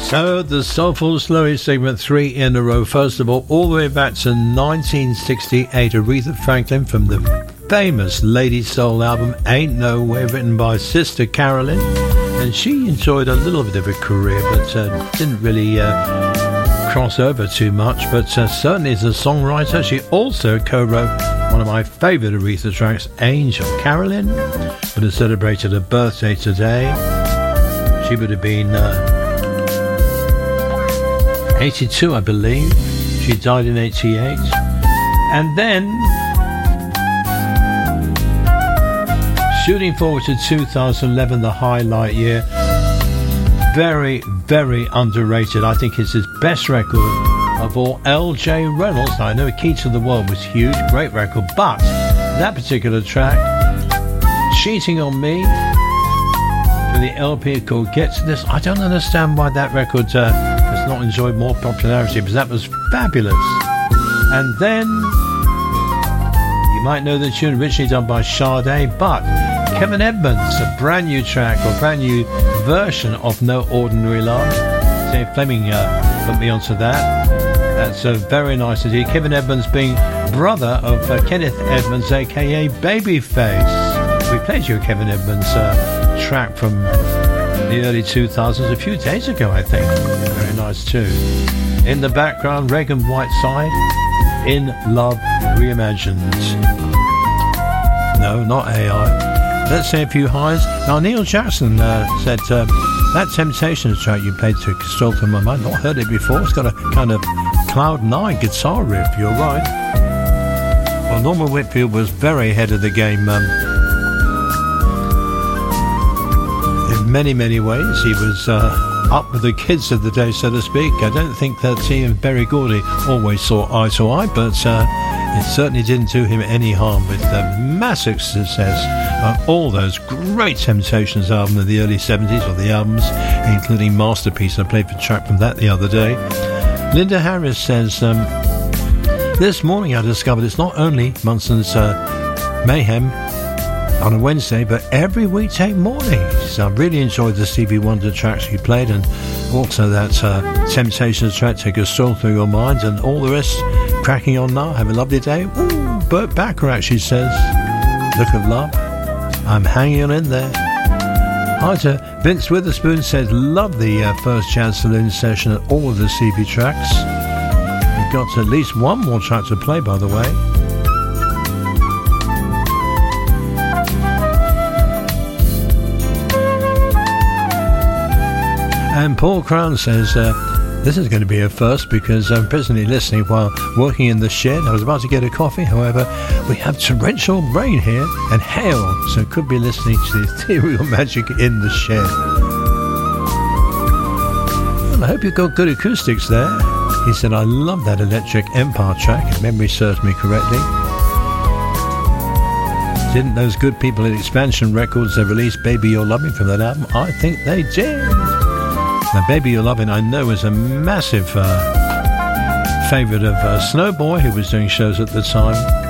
So the Soulful Slowy segment 3 in a row. First of all the way back to 1968, Aretha Franklin from the famous Lady Soul album Ain't No Way, written by Sister Carolyn, and she enjoyed a little bit of a career but didn't really cross over too much, but certainly as a songwriter she also co-wrote one of my favourite Aretha tracks, Angel. Carolyn would have celebrated her birthday today. She would have been 82, I believe. She died in 88. And then, shooting forward to 2011, the highlight year, very, very underrated. I think it's his best record of all. L.J. Reynolds. Now, I know Key to the World was huge, great record, but that particular track, Cheating on Me, for the LP called Get to This. I don't understand why that record has not enjoyed more popularity, because that was fabulous. And then you might know the tune originally done by Sade, but Kevin Edmonds, a brand new track or brand new version of No Ordinary Love. Dave Fleming put me onto that. That's very nice indeed. Kevin Edmonds being brother of Kenneth Edmonds, aka Babyface. We played you a Kevin Edmonds track from the early 2000s a few days ago, I think. Very nice too. In the background, Reagan Whiteside, In Love Reimagined. No, not AI. Let's say a few highs. Now, Neil Jackson said that Temptations track you played to Stroll Through My Mind, not heard it before. It's got a kind of Cloud 9 guitar riff, you're right. Well, Norman Whitfield was very ahead of the game in many, many ways. He was up with the kids of the day, so to speak. I don't think that he and Berry Gordy always saw eye to eye, but it certainly didn't do him any harm, with massive success on all those great Temptations albums of the early 70s, or the albums, including Masterpiece. I played for a track from that the other day. Linda Harris says, this morning I discovered it's not only Munson's Mayhem on a Wednesday, but every weekday morning. So I really enjoyed the Stevie Wonder tracks you played, and also that Temptations track, Take a Stroll Through Your Mind, and all the rest. Cracking on now. Have a lovely day. Ooh, Burt Bacharach, she says. Look of Love. I'm hanging on in there. Hi to Vince Witherspoon, says love the first Jazz Saloon session and all of the CB tracks. We've got at least one more track to play, by the way. And Paul Crown says, this is going to be a first, because I'm presently listening while working in the shed. I was about to get a coffee, however, we have torrential rain here and hail, so could be listening to the Ethereal Magic in the shed. Well, I hope you've got good acoustics there. He said, I love that Electric Empire track, if memory serves me correctly. Didn't those good people at Expansion Records release Baby You're Loving from that album? I think they did. Now, Baby You're Loving, I know, was a massive favourite of Snowboy, who was doing shows at the time.